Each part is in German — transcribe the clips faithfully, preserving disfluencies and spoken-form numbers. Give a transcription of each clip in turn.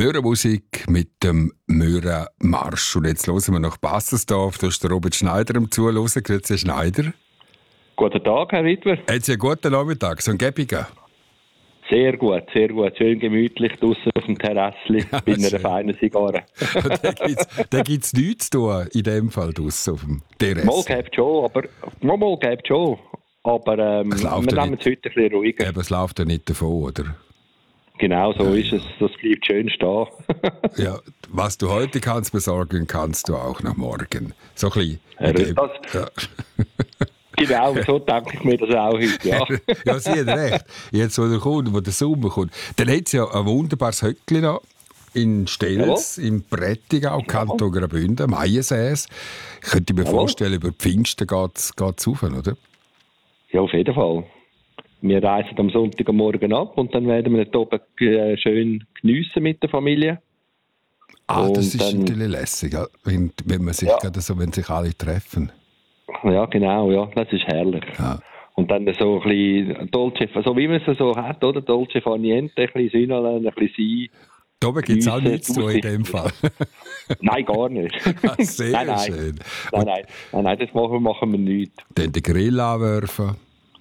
Möhrenmusik mit dem Möhrenmarsch. Und jetzt hören wir nach Bassersdorf. Da ist der Robert Schneider am Zuhören. Grüezi, Schneider. Guten Tag, Herr Wittwer. Hat Sie einen guten Nachmittag, so ein Gäbiger? Sehr gut, sehr gut. Schön gemütlich draussen auf dem Terrassli Ja, bei einer schön. feinen Zigarre. Da gibt es nichts zu tun, in dem Fall draussen auf dem Terrasse. Mal gibt schon, aber mal, mal gibt schon. Aber ähm, Es wir läuft ja nehmen es heute ein bisschen ruhiger. Aber es läuft ja nicht davon, oder? Genau, so ist es. Das bleibt schön stehen. Ja, was du heute kannst besorgen, kannst du auch noch morgen. So ein bisschen. Herr in dem- Rütters. Ja. Genau, so denke ich mir das auch heute, ja. Ja, Sie haben recht. Jetzt, wo der kommt, wo der Sommer kommt. Dann hat es ja ein wunderbares Höckli noch in Stels, im Prättigau, Kanton Graubünden, Maiensäß. Ich könnte mir Jawohl. vorstellen, über Pfingsten geht es rauf, oder? Ja, auf jeden Fall. Wir reisen am Sonntagmorgen ab und dann werden wir dort oben äh, schön geniessen mit der Familie. Ah, das Und ist dann- natürlich lässig, ja, wenn, wenn man sich Ja. gerade so, wenn sich alle treffen. Ja, genau, ja, das ist herrlich. Ja. Und dann so ein bisschen Dolce, so wie man es so hat, oder? Dolce far niente, ein bisschen Sünnelein, ein bisschen Sein. Da oben gibt es auch Geniessen, nichts zu tun in dem Fall. Nein, gar nicht. Ah, sehr nein, nein. schön. Nein, nein, nein, nein, das machen, machen wir nicht. Dann den Grill anwerfen.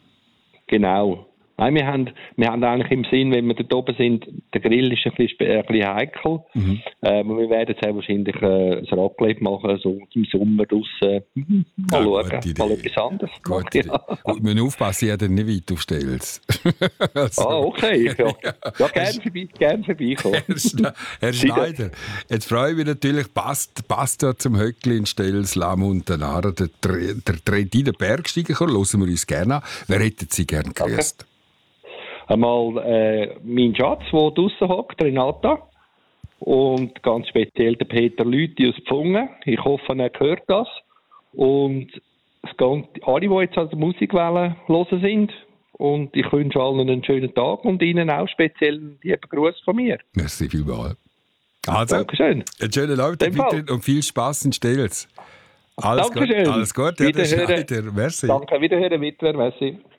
Genau. Nein, wir haben, wir haben eigentlich im Sinn, wenn wir dort oben sind, der Grill ist ein bisschen, spe- ein bisschen heikel. Mhm. Ähm, wir werden sehr wahrscheinlich äh, ein Raclette machen, so im Sommer draussen. Mhm. Mal Ah, schauen, gute Idee. mal etwas anderes. Gute Idee. Ja. Gut, wir müssen aufpassen, ich habe nicht weit auf Stels. Also, Ah, okay. Ja, ja gerne vorbei, gern vorbeikommen. Herr, Schne- Herr Schneider, jetzt freue ich mich natürlich, passt, passt ja zum Höckli in Stels, La Montanara, der, Tre- der Trentin, der Bergsteiger, hören wir uns gerne an. Wer hätten Sie gerne gegrüßt? Einmal äh, mein Schatz, der draussen hockt, Renata. Und ganz speziell der Peter Lüthi aus Pfungen. Ich hoffe, er hört das. Und es ganze, alle, die jetzt an der Musikwelle hören sind. Und ich wünsche allen einen schönen Tag und Ihnen auch speziell einen lieben Gruß von mir. Merci vielmals. Also, Dankeschön. einen schönen Abend Dem Fall. weiterhin und viel Spass in Stels. Alles Dankeschön. Gut, alles gut, ja, Herr Wiederhören. Schneider. Merci. Danke, wiederhören, Wittwer. Merci.